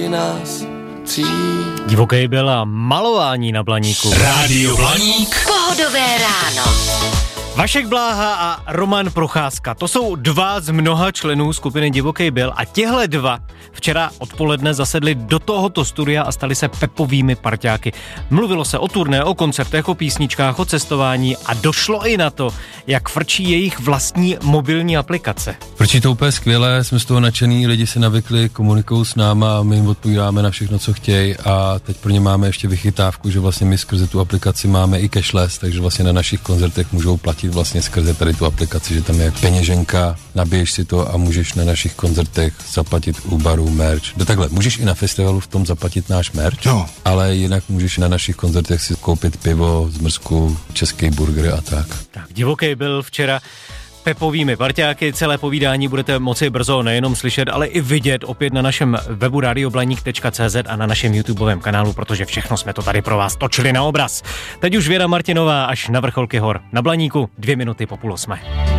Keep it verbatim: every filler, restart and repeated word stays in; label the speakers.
Speaker 1: nás tří.
Speaker 2: Divoký byl a malování na Blaníku.
Speaker 3: Rádio Blaník.
Speaker 4: Pohodové ráno.
Speaker 2: Vašek Bláha a Roman Procházka, to jsou dva z mnoha členů skupiny Divoký byl a těhle dva včera odpoledne zasedli do tohoto studia a stali se pepovými parťáky. Mluvilo se o turné, o koncertech, o písničkách, o cestování a došlo i na to, jak frčí jejich vlastní mobilní aplikace.
Speaker 5: Frčí to úplně skvěle, jsme z toho nadšený, lidi se navykli, komunikují s náma a my jim odpovídáme na všechno, co chtějí a teď pro ně máme ještě vychytávku, že vlastně my skrze tu aplikaci máme i cashless, takže vlastně na našich koncertech můžou platit vlastně skrze tady tu aplikaci, že tam je peněženka, nabiješ si to a můžeš na našich koncertech zaplatit u baru merch. Do takhle, můžeš i na festivalu v tom zaplatit náš merch,
Speaker 3: no.
Speaker 5: Ale jinak můžeš na našich koncertech si koupit pivo, zmrzku, český burger a tak.
Speaker 2: Tak, Divoký byl včera pepovými parťáky, celé povídání budete moci brzo nejenom slyšet, ale i vidět opět na našem webu radioblaník tečka cé zet a na našem YouTubeovém kanálu, protože všechno jsme to tady pro vás točili na obraz. Teď už Věra Martinová až na vrcholky hor. Na Blaníku dvě minuty po půl osmé.